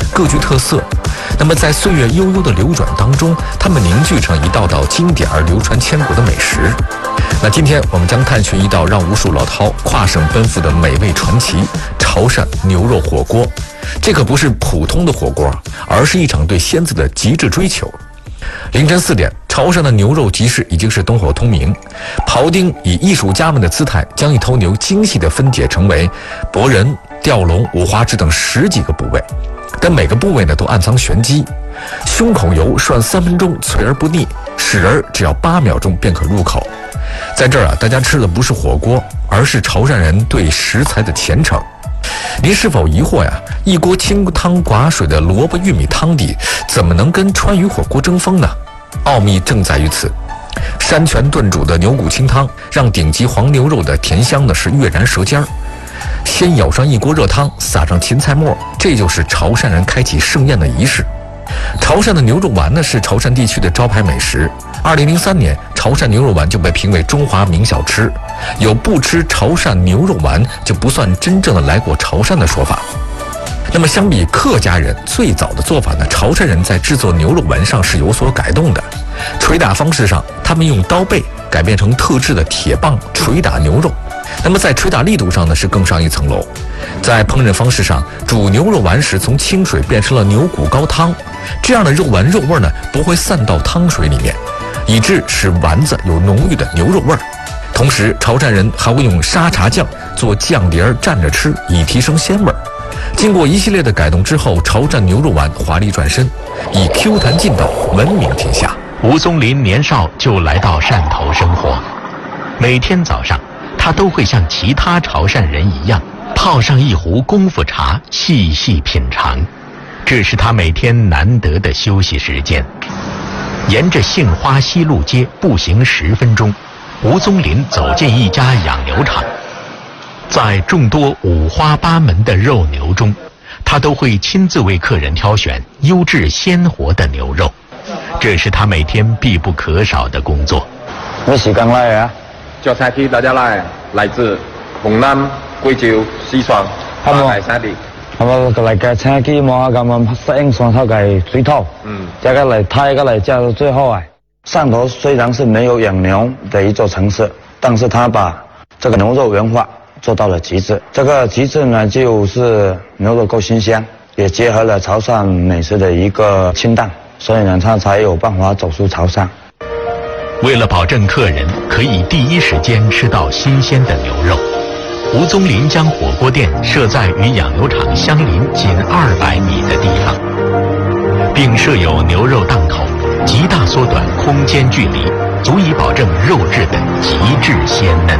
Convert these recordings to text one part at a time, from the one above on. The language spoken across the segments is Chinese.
各具特色。那么在岁月悠悠的流转当中，它们凝聚成一道道经典而流传千古的美食。那今天我们将探寻一道让无数老饕跨省奔赴的美味传奇——潮汕牛肉火锅。这可不是普通的火锅，而是一场对鲜字的极致追求。凌晨4点，潮汕的牛肉集市已经是灯火通明，庖丁以艺术家们的姿态，将一头牛精细地分解成为脖仁、吊龙、五花趾等10几个部位，但每个部位呢都暗藏玄机。胸口油涮3分钟，脆而不腻；豉仁只要8秒钟便可入口。在这儿啊，大家吃的不是火锅，而是潮汕人对食材的虔诚。您是否疑惑呀？一锅清汤寡水的萝卜玉米汤底，怎么能跟川渝火锅争锋呢？奥秘正在于此。山泉炖煮的牛骨清汤，让顶级黄牛肉的甜香呢是跃然舌尖儿。先舀上一锅热汤，撒上芹菜末，这就是潮汕人开启盛宴的仪式。潮汕的牛肉丸呢是潮汕地区的招牌美食。2003年，潮汕牛肉丸就被评为中华名小吃，有不吃潮汕牛肉丸就不算真正的来过潮汕的说法。那么相比客家人最早的做法呢，潮汕人在制作牛肉丸上是有所改动的。捶打方式上，他们用刀背改变成特制的铁棒捶打牛肉。那么在捶打力度上呢是更上一层楼。在烹饪方式上，煮牛肉丸时从清水变成了牛骨高汤，这样的肉丸肉味呢不会散到汤水里面，以致使丸子有浓郁的牛肉味儿。同时，潮汕人还会用沙茶酱做酱碟蘸着吃，以提升鲜味儿。经过一系列的改动之后，潮汕牛肉丸华丽转身，以 Q 弹劲道闻名天下。 吴宗林年少就来到汕头生活，每天早上他都会像其他潮汕人一样泡上一壶功夫茶，细细品尝。这是他每天难得的休息时间。沿着杏花西路街步行10分钟，吴宗林走进一家养牛场。在众多五花八门的肉牛中，他都会亲自为客人挑选优质鲜活的牛肉，这是他每天必不可少的工作。 咩時間嚟啊？ 叫菜批大家來自紅南、貴州、四川、八海三地。 係咪嚟嘅車機摸下咁樣適應上頭嘅水土？這個嚟泰個嚟加到最後啊。汕頭雖然是沒有養牛的一座城市，但是他把這個牛肉文化做到了極致。這個極致呢，就是牛肉夠新鮮，也結合了潮汕美食的一個清淡，所以呢，他才有辦法走出潮汕。 为了保证客人可以第一时间吃到新鲜的牛肉，吴宗林将火锅店设在与养牛场相邻仅200米的地方，并设有牛肉档口，极大缩短空间距离，足以保证肉质的极致鲜嫩。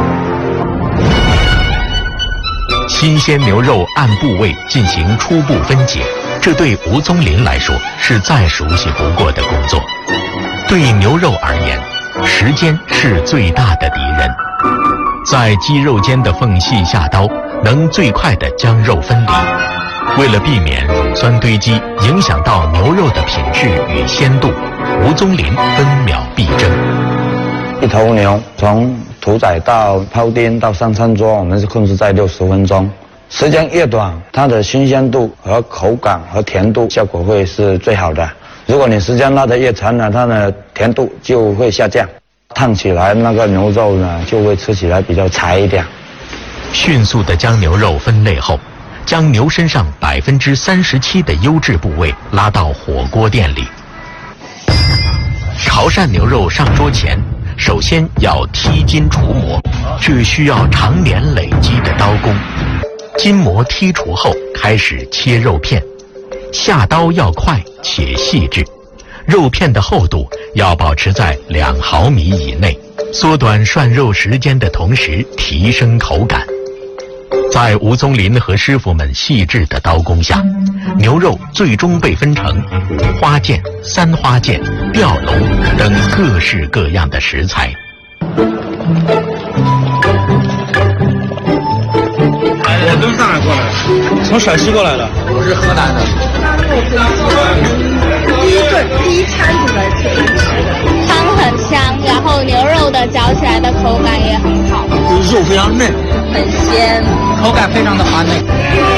新鲜牛肉按部位进行初步分解，这对吴宗林来说是再熟悉不过的工作。对牛肉而言，时间是最大的敌人。在肌肉间的缝隙下刀，能最快地将肉分离。为了避免乳酸堆积影响到牛肉的品质与鲜度，吴宗林分秒必争。 一头牛从屠宰到庖丁到上餐桌，我们是控制在60分钟。时间越短，它的新鲜度和口感和甜度效果会是最好的。如果你时间拉得越长呢，它的甜度就会下降，烫起来那个牛肉呢就会吃起来比较柴一点。 迅速地将牛肉分类后，将牛身上37%的优质部位拉到火锅店里。潮汕牛肉上桌前，首先要剔筋除膜，这需要长年累积的刀工。筋膜剔除后，开始切肉片，下刀要快且细致，肉片的厚度要保持在2毫米以内，缩短涮肉时间的同时提升口感。在吴宗林和师傅们细致的刀工下，牛肉最终被分成5花腱、3花腱、吊龙等各式各样的食材。 我从上海过来的，从陕西过来的， 我是河南的。 第一餐就来这里吃的，汤很香，然后牛肉的嚼起来的口感也很好， 肉非常嫩， 很鲜， 口感非常的滑嫩。